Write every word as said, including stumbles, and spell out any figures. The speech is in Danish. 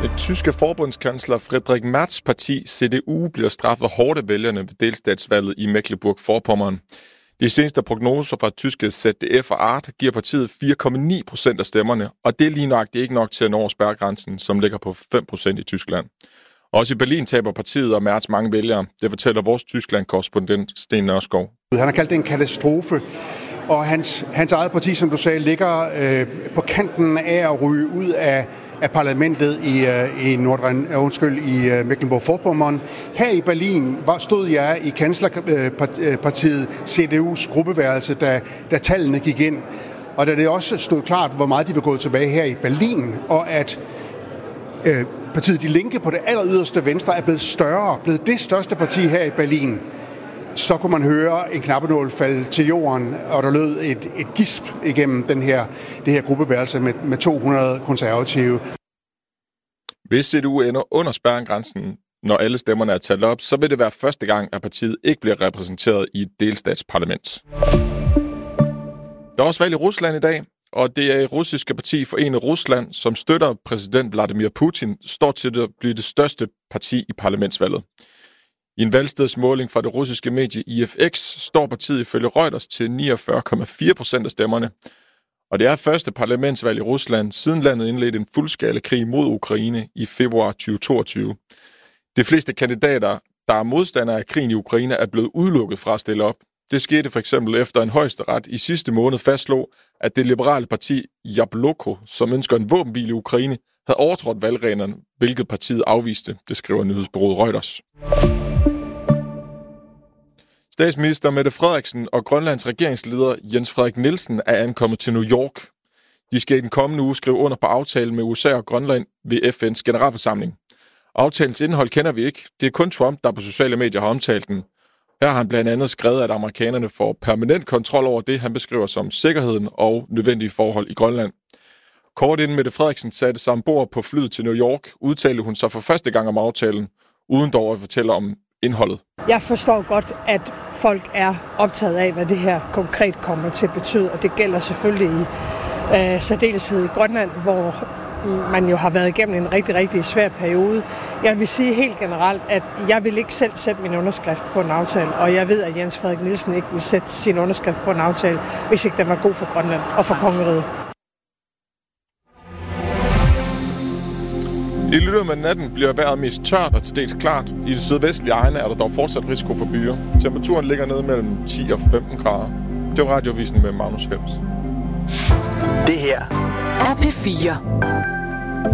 Det tyske forbundskansler Friedrich Merz parti C D U bliver straffet hårdt af vælgerne ved delstatsvalget i Mecklenburg-Vorpommern. De seneste prognoser fra tyske Z D F og Art giver partiet fire komma ni procent af stemmerne, og det er lige nok det er ikke nok til at nå spærregrænsen, som ligger på fem procent i Tyskland. Også i Berlin taber partiet og Merz mange vælgere. Det fortæller vores Tyskland-korrespondent Sten Nørskov. Han har kaldt det en katastrofe, og hans, hans eget parti, som du sagde, ligger øh, på kanten af at ryge ud af af parlamentet i, uh, i, Nordrhein, uh, undskyld, i uh, Mecklenburg-Vorpommern. Her i Berlin var, stod jeg i kanslerpartiet C D U's gruppeværelse, da, da tallene gik ind. Og da det også stod klart, hvor meget de var gået tilbage her i Berlin, og at uh, partiet De Linke på det aller yderste venstre er blevet større, blevet det største parti her i Berlin, så kunne man høre en knappenål falde til jorden, og der lød et, et gisp igennem den her, det her gruppeværelse med, med to hundrede konservative. Hvis C D U ender under spærregrænsen, når alle stemmerne er talt op, så vil det være første gang, at partiet ikke bliver repræsenteret i et delstatsparlament. Der er også valg i Rusland i dag, og det er det russiske parti Forenet Rusland, som støtter præsident Vladimir Putin, står til at blive det største parti i parlamentsvalget. I en valgstedsmåling fra det russiske medie I F X står partiet ifølge Reuters til niogfyrre komma fire procent af stemmerne. Og det er første parlamentsvalg i Rusland, siden landet indledte en fuldskala krig mod Ukraine i februar tyve toogtyve. De fleste kandidater, der er modstandere af krigen i Ukraine, er blevet udelukket fra at stille op. Det skete for eksempel efter en højesteret i sidste måned fastslog, at det liberale parti Jabloko, som ønsker en våbenhvile i Ukraine, havde overtrådt valgreglerne, hvilket partiet afviste, det skriver nyhedsbureauet Reuters. Statsminister Mette Frederiksen og Grønlands regeringsleder Jens Frederik Nielsen er ankommet til New York. De skal i den kommende uge skrive under på aftalen med U S A og Grønland ved F N's generalforsamling. Aftalens indhold kender vi ikke. Det er kun Trump, der på sociale medier har omtalt den. Her har han blandt andet skrevet, at amerikanerne får permanent kontrol over det, han beskriver som sikkerheden og nødvendige forhold i Grønland. Kort inden Mette Frederiksen satte sig ombord på flyet til New York, udtalte hun sig for første gang om aftalen, uden dog at fortælle om indholdet. Jeg forstår godt, at folk er optaget af, hvad det her konkret kommer til at betyde, og det gælder selvfølgelig i øh, særdeleshed i Grønland, hvor man jo har været igennem en rigtig, rigtig svær periode. Jeg vil sige helt generelt, at jeg vil ikke selv sætte min underskrift på en aftale, og jeg ved, at Jens Frederik Nielsen ikke vil sætte sin underskrift på en aftale, hvis ikke den var god for Grønland og for kongeriget. I løbet af natten bliver vejret mest tørt og til dels klart. I de sydvestlige egne er der dog fortsat risiko for byer. Temperaturen ligger nede mellem ti og femten grader. Det var Radioavisen med Magnus Hems. Det her er P fire.